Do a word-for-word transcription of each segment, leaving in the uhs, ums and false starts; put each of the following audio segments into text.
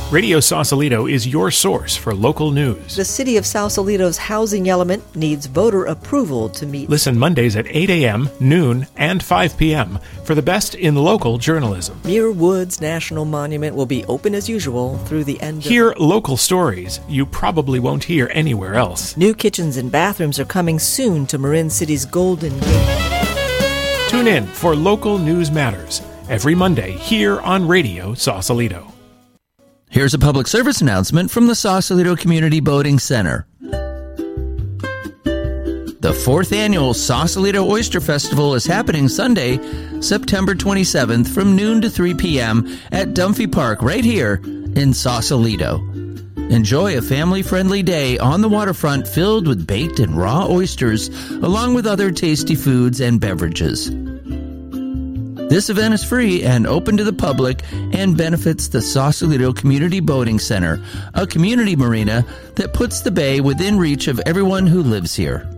Radio Sausalito is your source for local news. The city of Sausalito's housing element needs voter approval to meet. Listen Mondays at eight a.m., noon, and five p.m. for the best in local journalism. Muir Woods National Monument will be open as usual through the end of... Hear local stories you probably won't hear anywhere else. New kitchens and bathrooms are coming soon to Marin City's Golden Gate. Tune in for Local News Matters every Monday here on Radio Sausalito. Here's a public service announcement from the Sausalito Community Boating Center. The fourth annual Sausalito Oyster Festival is happening Sunday, September twenty-seventh from noon to three p.m. at Dunphy Park right here in Sausalito. Enjoy a family-friendly day on the waterfront filled with baked and raw oysters along with other tasty foods and beverages. This event is free and open to the public and benefits the Sausalito Community Boating Center, a community marina that puts the bay within reach of everyone who lives here.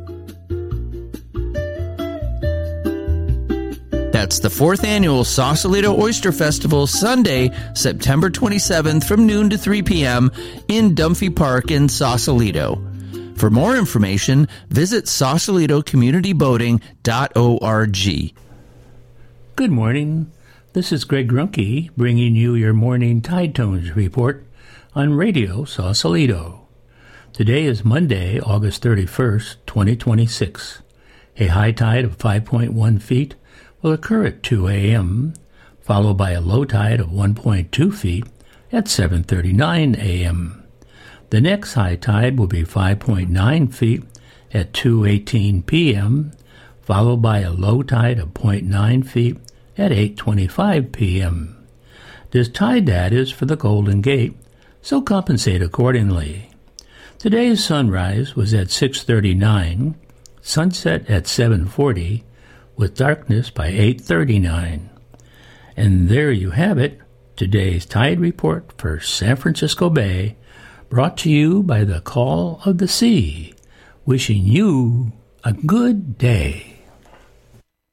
That's the fourth annual Sausalito Oyster Festival, Sunday, September twenty-seventh from noon to three p.m. in Dunphy Park in Sausalito. For more information, visit sausalito community boating dot org. Good morning. This is Greg Grunke bringing you your morning Tide Tones report on Radio Sausalito. Today is Monday, August thirty-first, twenty twenty-six. A high tide of five point one feet will occur at two a.m., followed by a low tide of one point two feet at seven thirty-nine a.m. The next high tide will be five point nine feet at two eighteen p.m., followed by a low tide of zero point nine feet at eight twenty-five p.m. This tide data is for the Golden Gate, so compensate accordingly. Today's sunrise was at six thirty-nine, sunset at seven forty, with darkness by eight thirty-nine. And there you have it, today's tide report for San Francisco Bay, brought to you by the Call of the Sea, wishing you a good day.